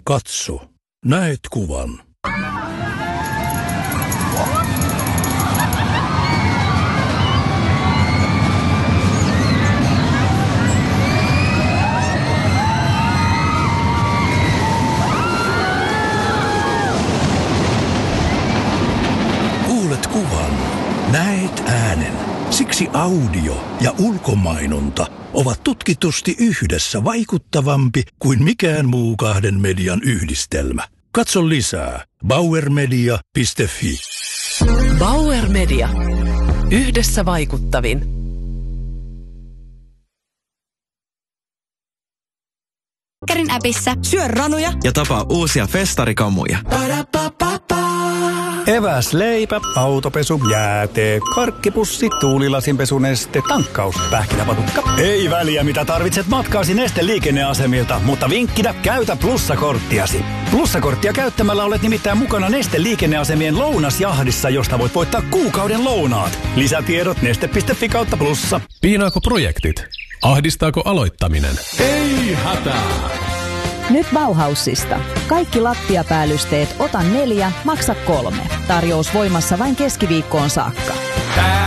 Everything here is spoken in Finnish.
Katso. Näet kuvan. Kuulet kuvan. Näet äänen. Siksi audio ja ulkomainonta ovat tutkitusti yhdessä vaikuttavampi kuin mikään muu kahden median yhdistelmä. Katso lisää bauermedia.fi. Bauer Media. Yhdessä vaikuttavin. Kärin appissa syö ranuja ja tapaa uusia festarikamuja. Eväs, leipä, autopesu, jääteet, karkkipussi, tuulilasinpesuneste, tankkaus, pähkinäpatukka. Ei väliä mitä tarvitset matkaasi Neste liikenneasemilta, mutta vinkkinä käytä plussakorttiasi. Plussakorttia käyttämällä olet nimittäin mukana Neste liikenneasemien lounasjahdissa, josta voit voittaa kuukauden lounaat. Lisätiedot neste.fi/plussa. Piinaako projektit? Ahdistaako aloittaminen? Ei hätää! Nyt Bauhausista. Kaikki lattiapäällysteet ota 4, maksa 3. Tarjous voimassa vain keskiviikkoon saakka.